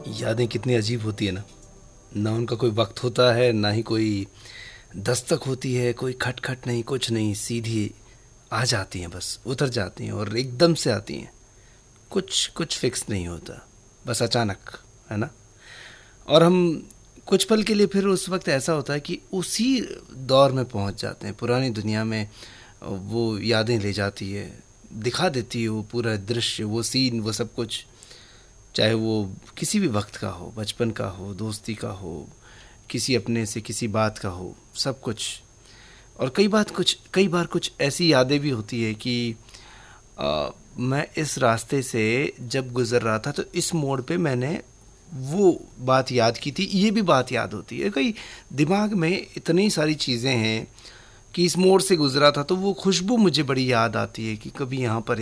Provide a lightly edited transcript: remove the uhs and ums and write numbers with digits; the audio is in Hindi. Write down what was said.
यादें कितनी अजीब होती है ना। ना उनका कोई वक्त होता है, ना ही कोई दस्तक होती है, कोई खटखट नहीं, कुछ नहीं, सीधी आ जाती हैं, बस उतर जाती हैं और एकदम से आती हैं। कुछ कुछ फिक्स नहीं होता, बस अचानक, है ना। और हम कुछ पल के लिए फिर उस वक्त ऐसा होता है कि उसी दौर में पहुंच जाते हैं, पुरानी दुनिया में। वो यादें ले जाती है, दिखा देती है वो पूरा दृश्य, वो सीन, वो सब कुछ, चाहे वो किसी भी वक्त का हो, बचपन का हो, दोस्ती का हो, किसी अपने से किसी बात का हो, सब कुछ। और कई बार कुछ ऐसी यादें भी होती है कि मैं इस रास्ते से जब गुज़र रहा था तो इस मोड़ पे मैंने वो बात याद की थी, ये भी बात याद होती है। कई दिमाग में इतनी सारी चीज़ें हैं कि इस मोड़ से गुज़रा था तो वो खुशबू मुझे बड़ी याद आती है कि कभी यहाँ पर